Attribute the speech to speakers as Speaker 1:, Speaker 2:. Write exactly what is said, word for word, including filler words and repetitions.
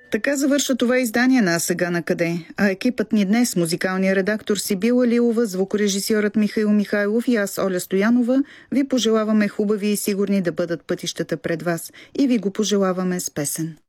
Speaker 1: Така завършва това издание на Сега на къде. А екипът ни днес, музикалният редактор Сибила Лилова, звукорежисьорът Михаил Михайлов и аз, Оля Стоянова, ви пожелаваме хубави и сигурни да бъдат пътищата пред вас и ви го пожелаваме с песен.